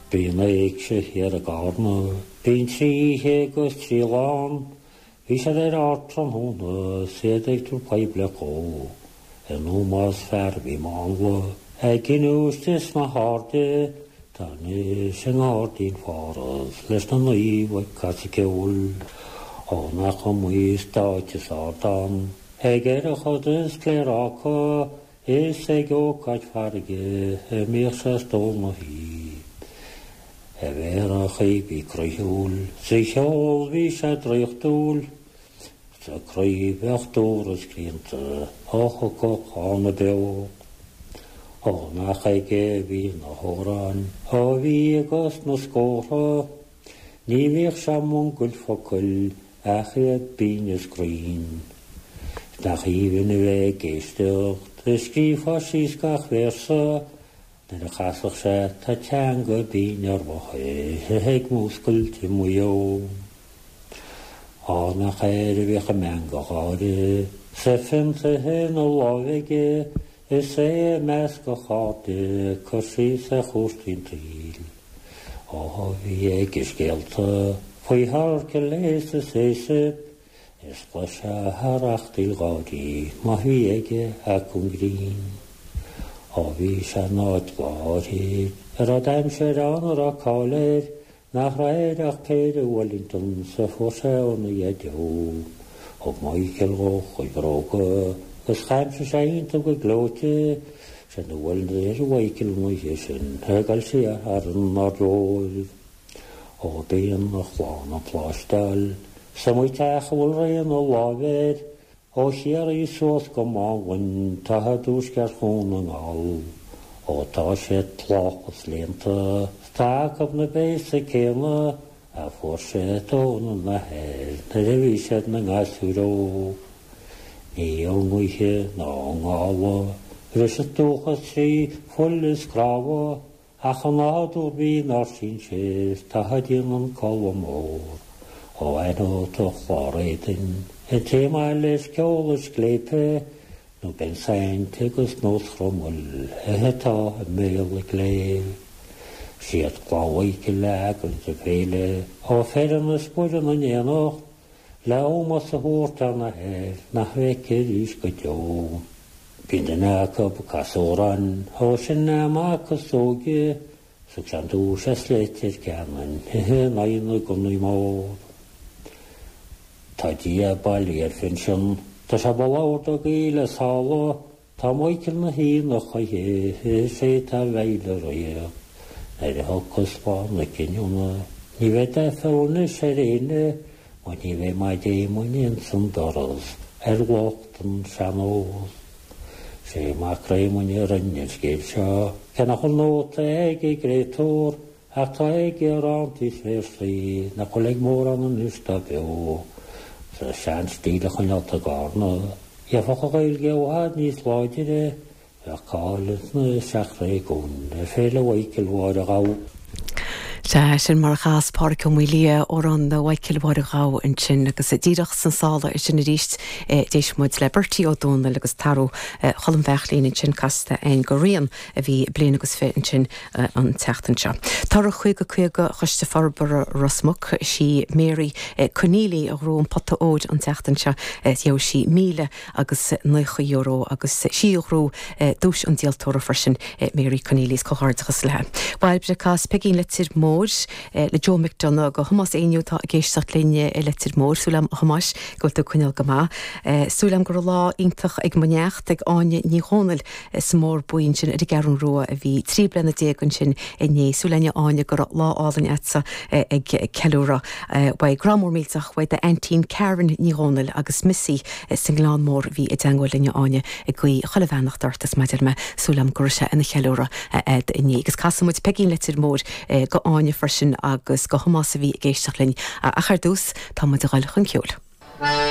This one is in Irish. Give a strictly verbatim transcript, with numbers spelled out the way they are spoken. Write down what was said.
Bíon éigse ar a gárna, bíon tríthe go tríláán, hí sé ar átran húna, séadaigh tú paible có, ar nó más fear bhí mála, ag ginústis na háde, tá ní sin hádaín fáras, leis na naíomh casi ceúil, ó nach go muos dáitis ádan, ag ar a chudas léireacha, is ag ó caid farige, míoch sa stól na hí. E vera chybí croiúl, sy cheol fi sa dreichtúl, sa croibach dŵr ys grinta, och o goch an y bew. O na chaige fi na horan, o fi agos na sgora, ni fi'ch siamwn gwlffocl, ach i ad byn ys grin. Na chi fy'n y fe geistioch, ysgrifo sysgach versa, Nid y chasach se, ta tiang o byn ar foche, heg mwsgl ti mwyo. O na chair fi chymang o chori, seffyn te hyn o lofege, ys e mes go chodi, cwrsi se chwrstyn tril. O fi eg ysgelta, pwy har gyles y seisib, ys glasa harach dil godi, ma fi ege ac yn grin. O fi sa nod gwarid, yr odem sy'n o'r acolir, na chraed a'ch peir y Wellington, sa ffwrsa o'n y edw. O Michael Roch o'i broga, ys chaim sy'n saint o gyglwti, sy'n y Wellington y Michael mwy hysyn, hygal sy'n ar yn arroedd. O bein o chlan o plastal, sa mwy tach o wylrain o lafed, O siar i sôs go máwan, ta ha dús gar chwn yn al. O ta sé tlach o slenta, sta gaf na beis y cena, a ffwr sé tôn yn na her, na revised na ngasur o. Ni o ngwyche na o ngawa, rys y dwch o tri ffwllus grawa, ach yn adw fi nar sy'n sys, ta ha dyn yn col o môr. O enw to chwaredyn, E te maales ceolus gleipe, no ben sain tegus nos chromul, e heta y meil y gleil. Siad glawai gilag yn y feile, o feren ysbwyd yn enoch, law mas y hwrt arna hef, na hwecer is gydio. Bynd yn acab casoran, o sy'n nam ac ysdogi, sy'n gan dŵs esletir gaman, he he nain y gwnnw môr. Ta dia balier finsion, ta sa balawd o gael y salo, ta moicil na hyn o chai he, se ta feil y rhaid. Na'r hocus fan y cyniwna, ni fe deffewn y serene, mo ni fe mae dim o'n un sy'n doros, er locht yn sianodd. Se ma creu mwyn i'r ynnyr sgeisio, cynach o'n not eg i gretwr, a ta eg i'r antis fersli, na coleg môr an yn ystabio. Sa sian stílach yn alt y garna. Ia fach o gael gewhad nis loedire, a calus na sachrau gwn, a ffeil y weicil war a gaw. Tá sin mar gas park go mulia ó an na waicilhar gá in sin agus díireach san sála is sin ríist déis muid Liberty ó dóna agus tarú cholam bheichlín in sin casta ein go rian a bhí blian agus fé in sin an teachtainse. Tar a chuig go chuige chuiste farbar Rosmuc si Mary Conneely a rún potta óid an teachtainse theo si míle agus nucha euro agus siochrú dús an dialtóra farsin Mary Conneely's cohardachas le. Bailbre cas pegin letir mór le Joe McDonough go hamas éinniu tá géisteach linne e letir mór súlam hamas go do cuineal gama. Súlam gur lá intach ag maneacht ag áine ní hónal sa mór buin sin ag garún rua a bhí trí blena dégann sin i ní súlaine áine gur lá álan etsa ag ceúra. Ba gramór míltach wa de Antine Karen ní hónal agus missí san glán mór bhí i dangol linne áine ag gui cholevenach dartas meidir me súlam gur se ina cheúra ed i ní. Agus casamúid pegin letir mór go áine farsin agus go hamas a bhí géisteach linn a char dús tá muid a gáilech an ceol.